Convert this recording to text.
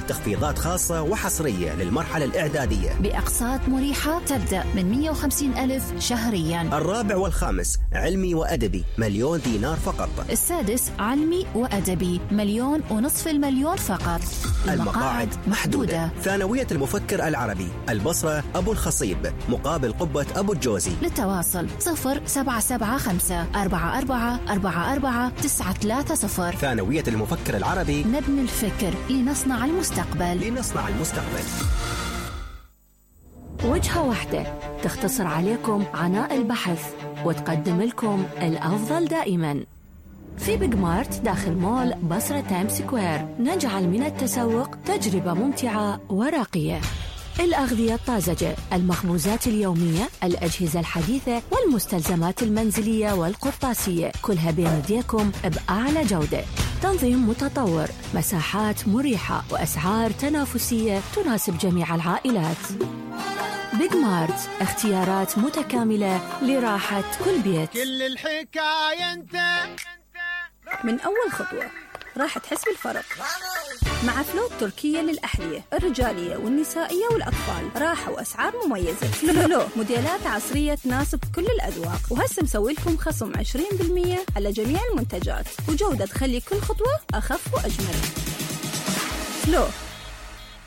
تخفيضات خاصة وحصرية للمرحلة الإعدادية بأقساط مريحة تبدأ من 150,000 شهريا. الرابع والخامس علمي وأدبي $1,000,000 فقط. السادس علمي وأدبي 1,500,000 فقط. المقاعد محدودة. ثانوية المفكر العربي البصرة أبو الخصيب مقابل قبة أبو الجوزي. للتواصل 0775-4444-930. ثانوية المفكر العربي نبني الفكر لنصنع المستقبل. وجهة واحدة تختصر عليكم عناء البحث وتقدم لكم الأفضل دائما. في بيج مارت داخل مول بصرة تايم سكوير نجعل من التسوق تجربة ممتعة وراقية. الأغذية الطازجة، المخبوزات اليومية، الأجهزة الحديثة والمستلزمات المنزلية والقرطاسية كلها بين يديكم بأعلى جودة. تنظيم متطور، مساحات مريحة وأسعار تنافسية تناسب جميع العائلات. بيج مارت، اختيارات متكاملة لراحة كل بيت. كل الحكاية انت من أول خطوة راح تحس بالفرق مع فلو التركية للأحذية الرجالية والنسائية والأطفال. راحة وأسعار مميزة. فلو موديلات عصرية تناسب كل الأذواق، وهسه مسوي لكم خصم 20% على جميع المنتجات، وجودة تخلي كل خطوة أخف وأجمل. فلو